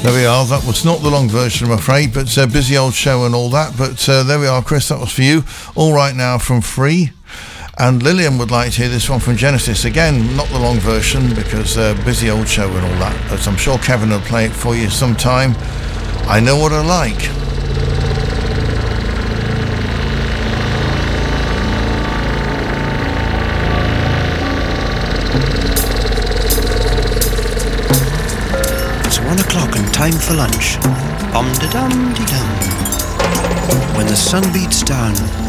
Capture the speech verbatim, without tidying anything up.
There we are. That was not the long version, I'm afraid, but uh, busy old show and all that. But uh, there we are, Chris. That was for you. All Right Now from Free. And Lillian would like to hear this one from Genesis. Again, not the long version because uh, busy old show and all that. But I'm sure Kevin will play it for you sometime. I Know What I Like. One o'clock and time for lunch. Om-da-dum-de-dum. When the sun beats down